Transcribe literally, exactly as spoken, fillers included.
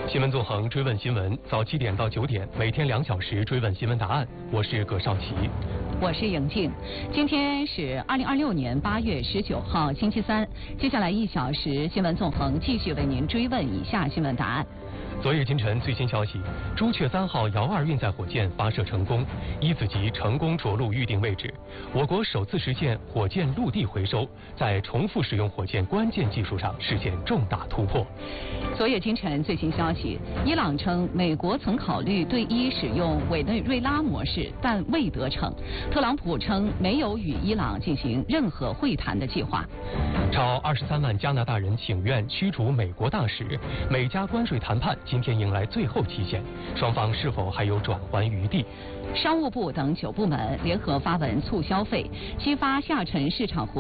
新闻纵横追问新闻，早七点到九点，每天两小时追问新闻答案。我是葛少奇， 我是莹静。今天是二零二六年八月十九号，星期三。接下来一小时，新闻纵横继续为您追问以下新闻答案。 昨日今晨最新消息，朱雀三号遥二运载火箭发射成功，一子级成功着陆预定位置。我国首次实现火箭陆地回收，在重复使用火箭关键技术上实现重大突破。 昨夜今晨最新消息，伊朗称美国曾考虑对伊使用委内瑞拉模式，但未得逞。特朗普称没有与伊朗进行任何会谈的计划。 超二十三万加拿大人请愿驱逐美国大使，美加关税谈判今天迎来最后期限，双方是否还有转圜余地？ 商务部等九部门联合发文促消费，激发下沉市场活